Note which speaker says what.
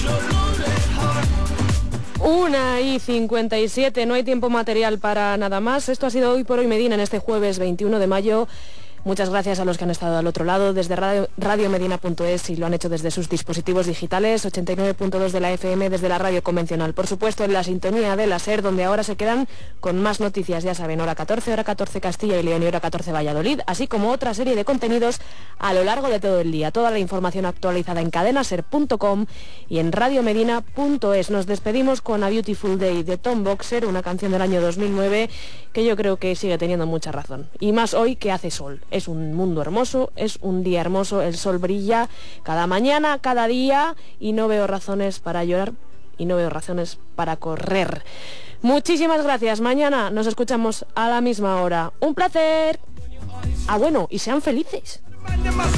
Speaker 1: 1:57, no hay tiempo material para nada más. Esto ha sido Hoy por Hoy Medina en este jueves 21 de mayo. Muchas gracias a los que han estado al otro lado desde radiomedina.es y lo han hecho desde sus dispositivos digitales, 89.2 de la FM desde la radio convencional. Por supuesto en la sintonía de la SER, donde ahora se quedan con más noticias, ya saben, hora 14 Castilla y León y hora 14 Valladolid, así como otra serie de contenidos a lo largo de todo el día. Toda la información actualizada en cadenaser.com y en radiomedina.es. Nos despedimos con A Beautiful Day de Tom Boxer, una canción del año 2009 que yo creo que sigue teniendo mucha razón. Y más hoy que hace sol. Es un mundo hermoso, es un día hermoso, el sol brilla cada mañana, cada día y no veo razones para llorar y no veo razones para correr. Muchísimas gracias, mañana nos escuchamos a la misma hora. ¡Un placer! Ah, bueno, y sean felices.